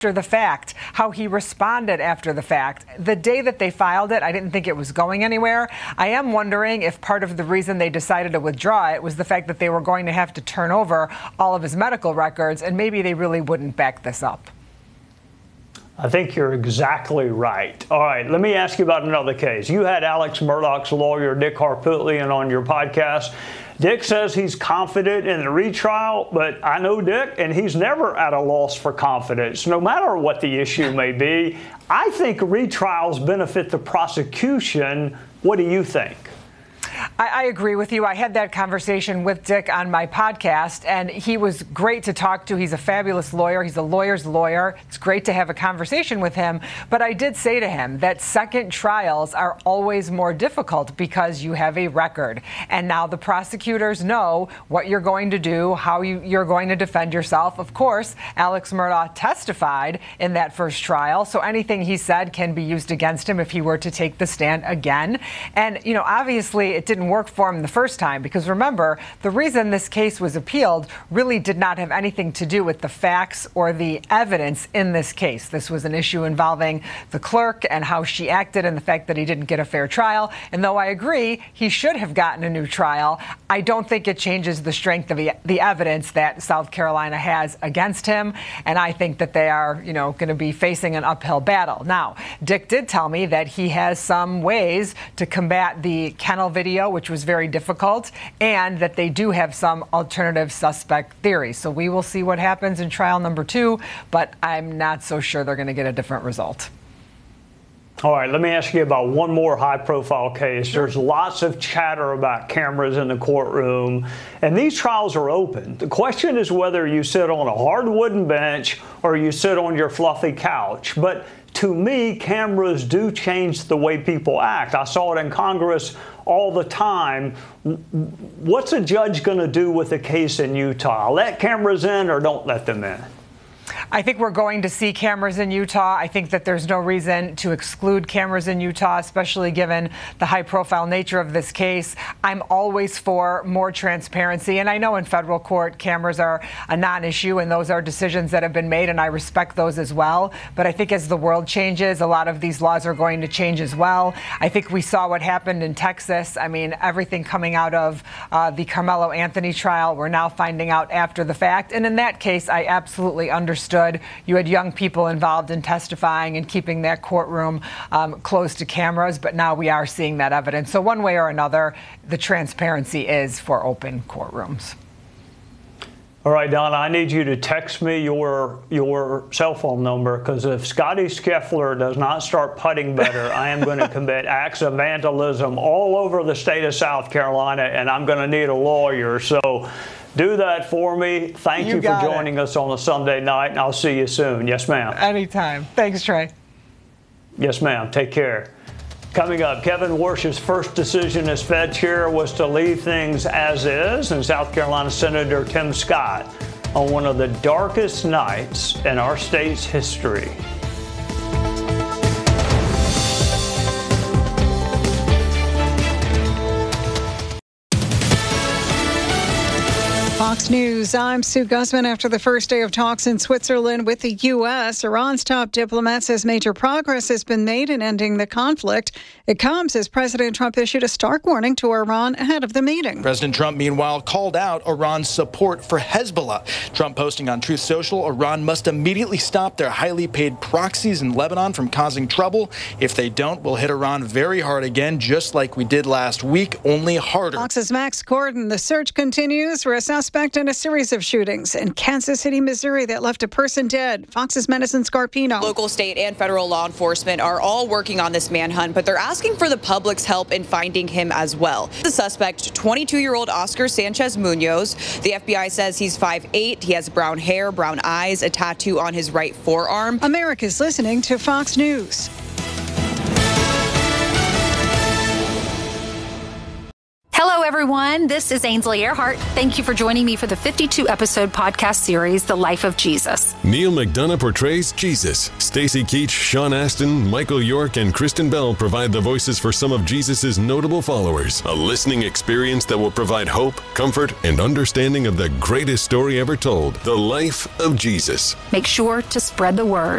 after the fact, how he responded after the fact. The day that they filed it, I didn't think it was going anywhere. I am wondering if part of the reason they decided to withdraw it was the fact that they were going to have to turn over all of his medical records, and maybe they really wouldn't back this up. I think you're exactly right. All right, let me ask you about another case. You had Alex Murdaugh's lawyer, Dick Harpootlian, on your podcast. Dick says he's confident in the retrial, but I know Dick, and he's never at a loss for confidence, no matter what the issue may be. I think retrials benefit the prosecution. What do you think? I agree with you. I had that conversation with Dick on my podcast, and he was great to talk to. He's a fabulous lawyer. He's a lawyer's lawyer. It's great to have a conversation with him. But I did say to him that second trials are always more difficult because you have a record. And now the prosecutors know what you're going to do, how you're going to defend yourself. Of course, Alex Murdaugh testified in that first trial, so anything he said can be used against him if he were to take the stand again. And, you know, obviously it didn't work for him the first time, because remember, the reason this case was appealed really did not have anything to do with the facts or the evidence in this case. This was an issue involving the clerk and how she acted and the fact that he didn't get a fair trial. And though I agree he should have gotten a new trial, I don't think it changes the strength of the evidence that South Carolina has against him. And I think that they are, you know, going to be facing an uphill battle. Now, Dick did tell me that he has some ways to combat the kennel video, which was very difficult, and that they do have some alternative suspect theories. So we will see what happens in trial number 2, but I'm not so sure they're going to get a different result. All right, let me ask you about one more high-profile case. Sure. There's lots of chatter about cameras in the courtroom, and these trials are open. The question is whether you sit on a hard wooden bench or you sit on your fluffy couch. But to me, cameras do change the way people act. I saw it in Congress all the time. What's a judge going to do with a case in Utah? Let cameras in or don't let them in? I think we're going to see cameras in Utah. I think that there's no reason to exclude cameras in Utah, especially given the high-profile nature of this case. I'm always for more transparency, and I know in federal court cameras are a non-issue, and those are decisions that have been made, and I respect those as well. But I think as the world changes, a lot of these laws are going to change as well. I think we saw what happened in Texas. I mean, everything coming out of the Carmelo Anthony trial, we're now finding out after the fact. And in that case, I absolutely understood. You had young people involved in testifying and keeping that courtroom closed to cameras, but now we are seeing that evidence. So one way or another, the transparency is for open courtrooms. All right, Donna, I need you to text me your cell phone number, because if Scotty Scheffler does not start putting better, I am going to commit acts of vandalism all over the state of South Carolina, and I'm going to need a lawyer. So do that for me. Thank you for joining us on a Sunday night, and I'll see you soon. Yes, ma'am. Anytime. Thanks, Trey. Yes, ma'am. Take care. Coming up, Kevin Warsh's first decision as Fed chair was to leave things as is, and South Carolina Senator Tim Scott on one of the darkest nights in our state's history. Fox News, I'm Sue Guzman. After the first day of talks in Switzerland with the U.S., Iran's top diplomat says major progress has been made in ending the conflict. It comes as President Trump issued a stark warning to Iran ahead of the meeting. President Trump, meanwhile, called out Iran's support for Hezbollah. Trump posting on Truth Social, Iran must immediately stop their highly paid proxies in Lebanon from causing trouble. If they don't, we'll hit Iran very hard again, just like we did last week, only harder. Fox's Max Gordon. The search continues for a suspect in a series of shootings in Kansas City, Missouri that left a person dead. Fox's Madison Scarpino. Local, state, and federal law enforcement are all working on this manhunt, but they're asking for the public's help in finding him as well. The suspect, 22-year-old Oscar Sanchez Munoz. The FBI says he's 5'8". He has brown hair, brown eyes, a tattoo on his right forearm. America's listening to Fox News. Hello, everyone. everyone. This is Ainsley Earhart. Thank you for joining me for the 52-episode podcast series, The Life of Jesus. Neil McDonough portrays Jesus. Stacy Keach, Sean Astin, Michael York, and Kristen Bell provide the voices for some of Jesus' notable followers. A listening experience that will provide hope, comfort, and understanding of the greatest story ever told, the life of Jesus. Make sure to spread the word.